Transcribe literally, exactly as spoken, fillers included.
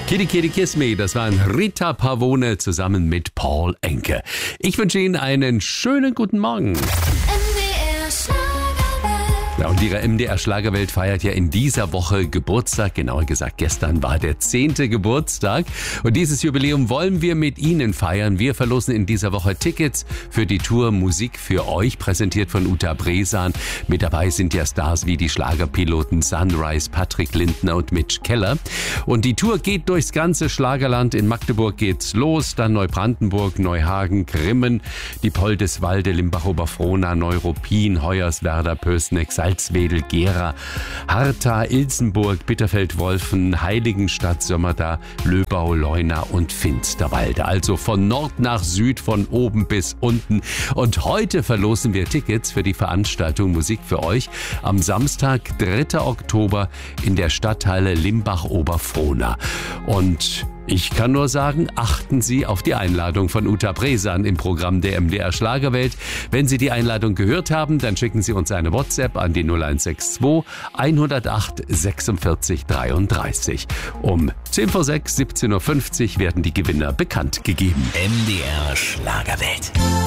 Kitty Kitty Kiss Me, das waren Rita Pavone zusammen mit Paul Enke. Ich wünsche Ihnen einen schönen guten Morgen. Ja, und Ihre M D R Schlagerwelt feiert ja in dieser Woche Geburtstag. Genauer gesagt, gestern war der zehnte Geburtstag. Und dieses Jubiläum wollen wir mit Ihnen feiern. Wir verlosen in dieser Woche Tickets für die Tour Musik für euch, präsentiert von Uta Bresan. Mit dabei sind ja Stars wie die Schlagerpiloten Sunrise, Patrick Lindner und Mitch Keller. Und die Tour geht durchs ganze Schlagerland. In Magdeburg geht's los, dann Neubrandenburg, Neuhagen, Grimmen, die Poldeswalde, Limbach-Oberfrohna, Neuruppin, Hoyerswerda, Pößneck, Salzwedel, Gera, Hartha, Ilsenburg, Bitterfeld-Wolfen, Heiligenstadt, Sömmerda, Löbau, Leuna und Finsterwalde. Also von Nord nach Süd, von oben bis unten. Und heute verlosen wir Tickets für die Veranstaltung Musik für euch am Samstag, dritter Oktober in der Stadthalle Limbach-Oberfrohna. Und ich kann nur sagen, achten Sie auf die Einladung von Uta Bresan im Programm der M D R Schlagerwelt. Wenn Sie die Einladung gehört haben, dann schicken Sie uns eine WhatsApp an die null eins sechs zwei, hundertacht, sechsundvierzig dreiunddreißig. Um zehn vor sechs, siebzehn Uhr fünfzig werden die Gewinner bekannt gegeben. M D R Schlagerwelt.